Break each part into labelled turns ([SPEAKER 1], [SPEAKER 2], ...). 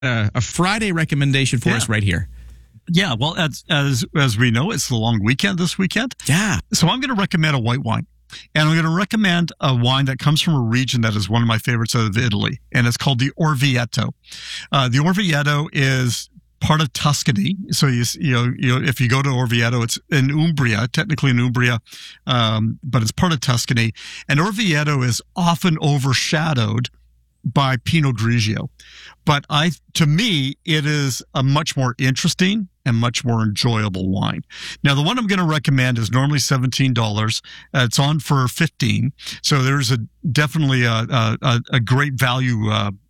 [SPEAKER 1] a Friday recommendation for us right here.
[SPEAKER 2] Yeah, well, as we know, it's the long weekend this weekend.
[SPEAKER 1] Yeah.
[SPEAKER 2] So I'm going to recommend a white wine. And I'm going to recommend a wine that comes from a region that is one of my favorites out of Italy, and it's called the Orvieto. The Orvieto is part of Tuscany. So if you go to Orvieto, it's in Umbria, technically in Umbria, but it's part of Tuscany. And Orvieto is often overshadowed by Pinot Grigio. But to me, it is a much more interesting and much more enjoyable wine. Now, the one I'm going to recommend is normally $17. It's on for $15. So there's definitely a great value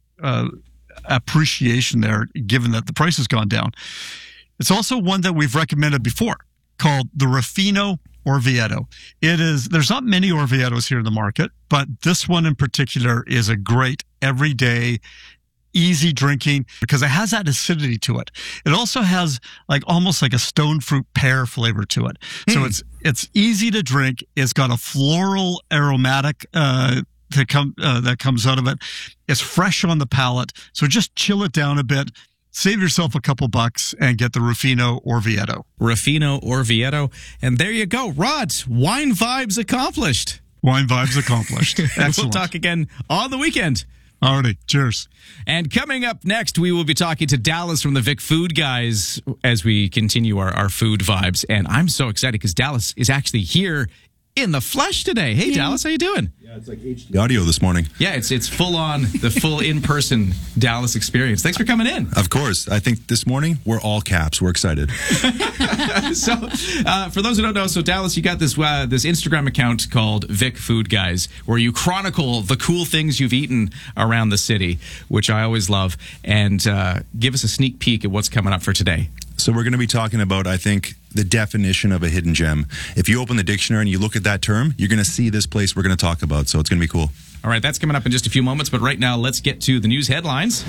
[SPEAKER 2] appreciation there, given that the price has gone down. It's also one that we've recommended before, called the Ruffino Orvieto. There's not many Orvietos here in the market, but this one in particular is a great everyday, easy drinking because it has that acidity to it. It also has almost like a stone fruit pear flavor to it. So it's easy to drink. It's got a floral aromatic that comes out of it. It's fresh on the palate. So just chill it down a bit. Save yourself a couple bucks and get the Ruffino Orvieto.
[SPEAKER 1] Ruffino Orvieto. And there you go. Rod, wine vibes accomplished.
[SPEAKER 2] Wine vibes accomplished. Excellent.
[SPEAKER 1] We'll talk again on the weekend.
[SPEAKER 2] Alrighty. Cheers.
[SPEAKER 1] And coming up next, we will be talking to Dallas from the Vic Food Guys as we continue our food vibes. And I'm so excited because Dallas is actually here in the flesh today. Hey, Dallas, how you doing?
[SPEAKER 3] Yeah, it's like HD audio this morning.
[SPEAKER 1] Yeah, it's full on, the full in-person Dallas experience. Thanks for coming in.
[SPEAKER 3] Of course. I think this morning, we're all caps. We're excited.
[SPEAKER 1] So, for those who don't know, so Dallas, you got this Instagram account called Vic Food Guys, where you chronicle the cool things you've eaten around the city, which I always love, and give us a sneak peek at what's coming up for today.
[SPEAKER 3] So we're going to be talking about, I think, the definition of a hidden gem. If you open the dictionary and you look at that term, you're going to see this place we're going to talk about. So it's going to be cool.
[SPEAKER 1] All right, that's coming up in just a few moments. But right now, let's get to the news headlines.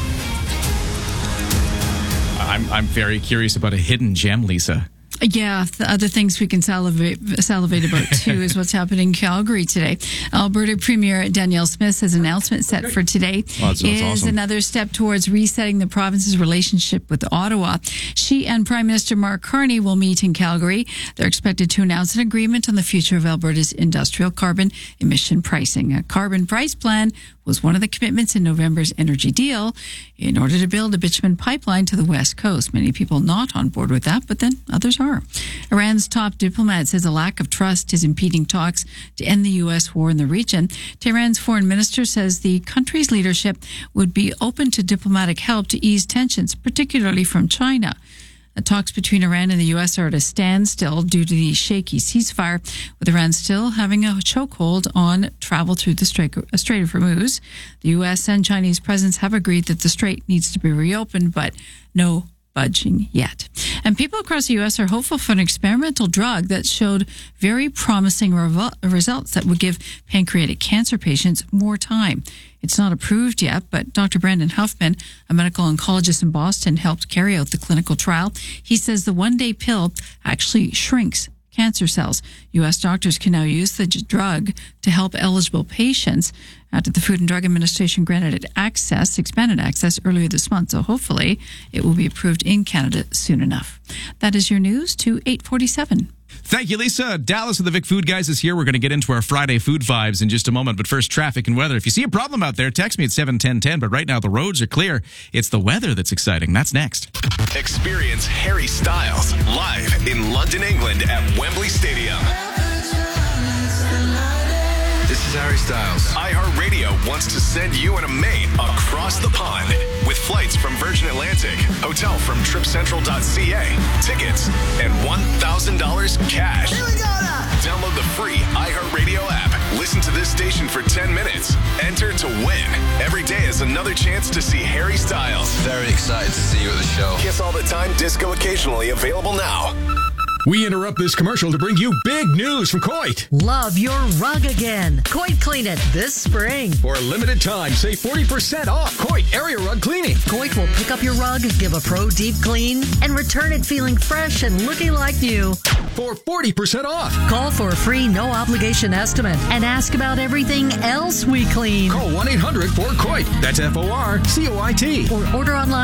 [SPEAKER 1] I'm very curious about a hidden gem, Lisa.
[SPEAKER 4] Yeah, the other things we can salivate about, too, is what's happening in Calgary today. Alberta Premier Danielle Smith has an announcement set for today.
[SPEAKER 3] That's awesome.
[SPEAKER 4] Another step towards resetting the province's relationship with Ottawa. She and Prime Minister Mark Carney will meet in Calgary. They're expected to announce an agreement on the future of Alberta's industrial carbon emission pricing. A carbon price plan was one of the commitments in November's energy deal in order to build a bitumen pipeline to the West Coast. Many people not on board with that, but then others are. Iran's top diplomat says a lack of trust is impeding talks to end the U.S. war in the region. Tehran's foreign minister says the country's leadership would be open to diplomatic help to ease tensions, particularly from China. The talks between Iran and the U.S. are at a standstill due to the shaky ceasefire, with Iran still having a chokehold on travel through the Strait of Hormuz. The U.S. and Chinese presidents have agreed that the strait needs to be reopened, but no budging yet. And people across the U.S. are hopeful for an experimental drug that showed very promising results that would give pancreatic cancer patients more time. It's not approved yet, but Dr. Brandon Huffman, a medical oncologist in Boston, helped carry out the clinical trial. He says the one-day pill actually shrinks cancer cells. U.S. doctors can now use the drug to help eligible patients after the Food and Drug Administration granted it expanded access earlier this month. So hopefully it will be approved in Canada soon enough. That is your news to 8:47.
[SPEAKER 1] Thank you, Lisa. Dallas of the Vic Food Guys is here. We're going to get into our Friday food vibes in just a moment. But first, traffic and weather. If you see a problem out there, text me at 71010. But right now, the roads are clear. It's the weather that's exciting. That's next.
[SPEAKER 5] Experience Harry Styles live in London, England at Wembley Stadium.
[SPEAKER 6] This is Harry Styles.
[SPEAKER 5] iHeartRadio wants to send you and a mate across the pond with flights from Virgin Atlantic, hotel from tripcentral.ca, tickets, and $1,000 cash.
[SPEAKER 6] Here we go now.
[SPEAKER 5] Download the free iHeartRadio app. Listen to this station for 10 minutes. Enter to win. Every day is another chance to see Harry Styles.
[SPEAKER 6] Very excited to see you at the show.
[SPEAKER 5] Kiss All the Time, Disco Occasionally, available now.
[SPEAKER 7] We interrupt this commercial to bring you big news from Coit.
[SPEAKER 8] Love your rug again. Coit Clean It this spring.
[SPEAKER 7] For a limited time, save 40% off Coit Area Rug Cleaning.
[SPEAKER 8] Coit will pick up your rug, give a pro deep clean, and return it feeling fresh and looking like new.
[SPEAKER 7] For 40% off.
[SPEAKER 8] Call for a free no-obligation estimate and ask about everything else we clean.
[SPEAKER 7] Call 1-800-4COIT. That's FORCOIT.
[SPEAKER 8] Or order online